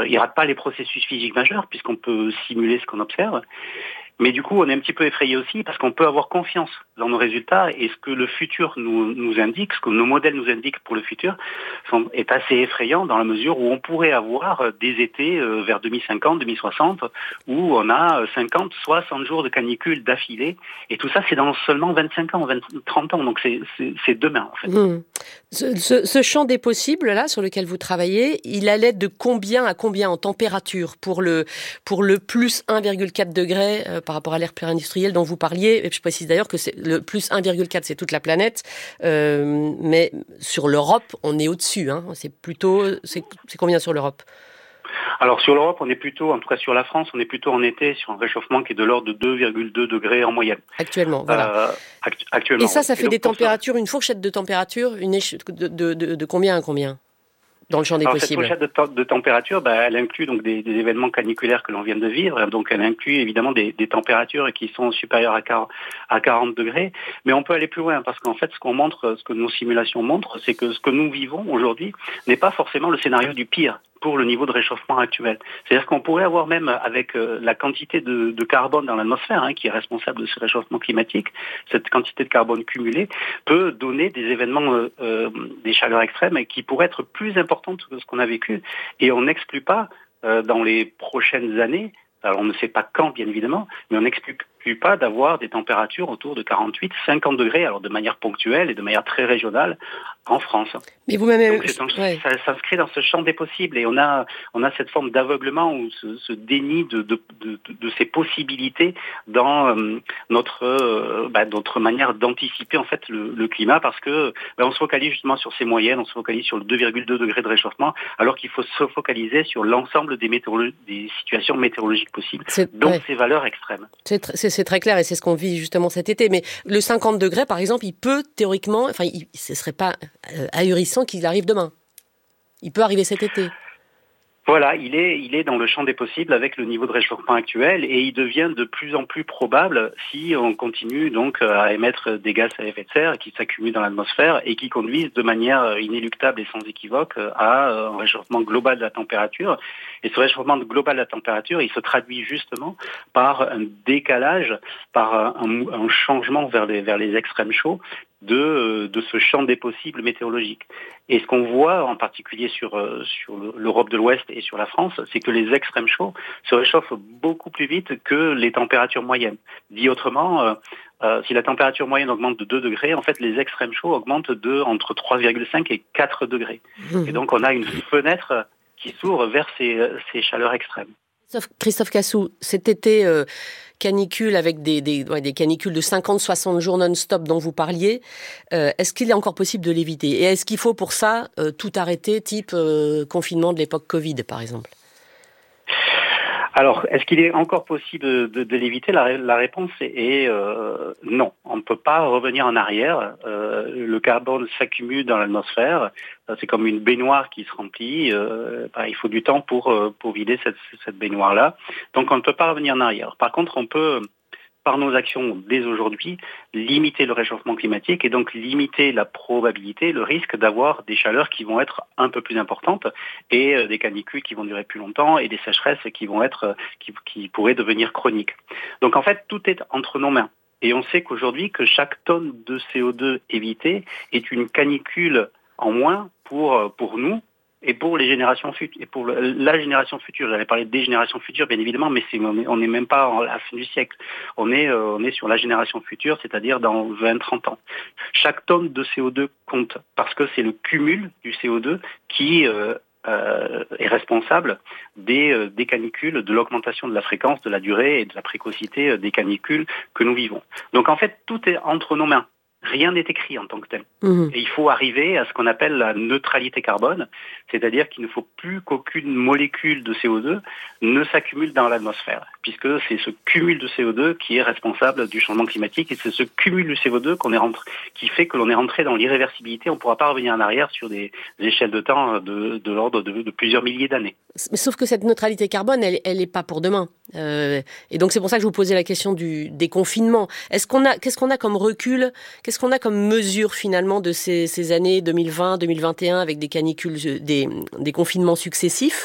il rate pas les processus physiques majeurs puisqu'on peut simuler ce qu'on observe. Mais du coup, on est un petit peu effrayé aussi parce qu'on peut avoir confiance dans nos résultats et ce que le futur nous indique, ce que nos modèles nous indiquent pour le futur, est assez effrayant dans la mesure où on pourrait avoir des étés vers 2050, 2060, où on a 50, 60 jours de canicule d'affilée. Et tout ça, c'est dans seulement 25 ans, 30 ans. Donc c'est demain, en fait. Ce champ des possibles, là, sur lequel vous travaillez, il allait de combien à combien en température pour le plus 1,4 degré par rapport à l'ère pré-industrielle dont vous parliez? Et je précise d'ailleurs que c'est le plus 1,4, c'est toute la planète, mais sur l'Europe, on est au-dessus. Hein. C'est combien sur l'Europe? Alors sur l'Europe, on est plutôt, en tout cas sur la France, on est plutôt en été sur un réchauffement qui est de l'ordre de 2,2 degrés en moyenne. Actuellement, voilà. Actuellement. Et ça fait des températures, une fourchette de température, de combien à combien dans le champ des possibles? Cette fourchette de température, elle inclut donc des événements caniculaires que l'on vient de vivre. Donc elle inclut évidemment des températures qui sont supérieures à 40 degrés. Mais on peut aller plus loin parce qu'en fait, ce que nos simulations montrent, c'est que ce que nous vivons aujourd'hui n'est pas forcément le scénario du pire pour le niveau de réchauffement actuel. C'est-à-dire qu'on pourrait avoir même, avec la quantité de carbone dans l'atmosphère, qui est responsable de ce réchauffement climatique, cette quantité de carbone cumulée peut donner des événements, des chaleurs extrêmes qui pourraient être plus importantes que ce qu'on a vécu. Et on n'exclut pas, dans les prochaines années, alors on ne sait pas quand bien évidemment, mais on n'exclut pas d'avoir des températures autour de 48, 50 degrés, alors de manière ponctuelle et de manière très régionale en France. Mais vous-même, donc ça s'inscrit dans ce champ des possibles et on a cette forme d'aveuglement ou ce déni de ces possibilités dans notre manière d'anticiper en fait le climat parce que on se focalise justement sur ces moyennes, on se focalise sur le 2,2 degrés de réchauffement alors qu'il faut se focaliser sur l'ensemble des situations météorologiques possibles, donc ces valeurs extrêmes. C'est très clair et c'est ce qu'on vit justement cet été. Mais le 50 degrés, par exemple, il peut théoriquement, ce serait pas ahurissant qu'il arrive demain. Il peut arriver cet été. Voilà, il est dans le champ des possibles avec le niveau de réchauffement actuel et il devient de plus en plus probable si on continue donc à émettre des gaz à effet de serre qui s'accumulent dans l'atmosphère et qui conduisent de manière inéluctable et sans équivoque à un réchauffement global de la température. Et ce réchauffement global de la température, il se traduit justement par un décalage, par un changement vers les extrêmes chauds de ce champ des possibles météorologiques. Et ce qu'on voit en particulier sur l'Europe de l'Ouest et sur la France, c'est que les extrêmes chauds se réchauffent beaucoup plus vite que les températures moyennes. Dit autrement, si la température moyenne augmente de 2 degrés, en fait les extrêmes chauds augmentent entre 3,5 et 4 degrés. Et donc on a une fenêtre qui s'ouvre vers ces chaleurs extrêmes. Christophe Cassou, cet été canicule avec des canicules de 50-60 jours non-stop dont vous parliez, est-ce qu'il est encore possible de l'éviter? Et est-ce qu'il faut pour ça tout arrêter, type confinement de l'époque Covid par exemple? Alors, est-ce qu'il est encore possible de l'éviter? La réponse est non. On ne peut pas revenir en arrière. Le carbone s'accumule dans l'atmosphère. C'est comme une baignoire qui se remplit. Il faut du temps pour vider cette baignoire-là. Donc, on ne peut pas revenir en arrière. Par contre, on peut, par nos actions dès aujourd'hui, limiter le réchauffement climatique et donc limiter la probabilité, le risque d'avoir des chaleurs qui vont être un peu plus importantes et des canicules qui vont durer plus longtemps et des sécheresses qui pourraient devenir chroniques. Donc en fait, tout est entre nos mains. Et on sait qu'aujourd'hui, que chaque tonne de CO2 évitée est une canicule en moins pour nous, et pour les générations futures, et pour la génération future. J'allais parler des générations futures, bien évidemment, mais on n'est même pas à la fin du siècle. On est sur la génération future, c'est-à-dire dans 20-30 ans. Chaque tonne de CO2 compte, parce que c'est le cumul du CO2 qui est responsable des canicules, de l'augmentation de la fréquence, de la durée et de la précocité des canicules que nous vivons. Donc en fait, tout est entre nos mains. Rien n'est écrit en tant que tel. Et il faut arriver à ce qu'on appelle la neutralité carbone, c'est-à-dire qu'il ne faut plus qu'aucune molécule de CO2 ne s'accumule dans l'atmosphère, puisque c'est ce cumul de CO2 qui est responsable du changement climatique et c'est ce cumul de CO2 qui fait que l'on est rentré dans l'irréversibilité. On ne pourra pas revenir en arrière sur des échelles de temps de l'ordre de plusieurs milliers d'années. Sauf que cette neutralité carbone, elle n'est pas pour demain. Et donc c'est pour ça que je vous posais la question des confinements. Qu'est-ce qu'on a comme recul? Qu'est-ce qu'on a comme mesure finalement de ces années 2020, 2021 avec des canicules, des confinements successifs?